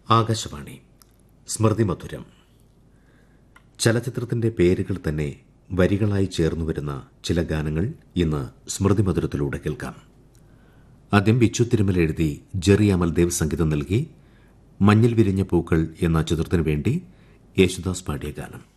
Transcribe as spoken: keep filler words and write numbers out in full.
ആകാശവാണി സ്മൃതിമധുരം. ചലച്ചിത്രത്തിന്റെ പേരുകൾ തന്നെ വരികളായി ചേർന്നുവരുന്ന ചില ഗാനങ്ങൾ ഇന്ന് സ്മൃതിമധുരത്തിലൂടെ കേൾക്കാം. ആദ്യം ബിച്ചു തിരുമല എഴുതി ജെറി അമൽദേവ് സംഗീതം നൽകി മഞ്ഞിൽ വിരിഞ്ഞ പൂക്കൾ എന്ന ചിത്രത്തിനു വേണ്ടി യേശുദാസ് പാടിയ ഗാനം.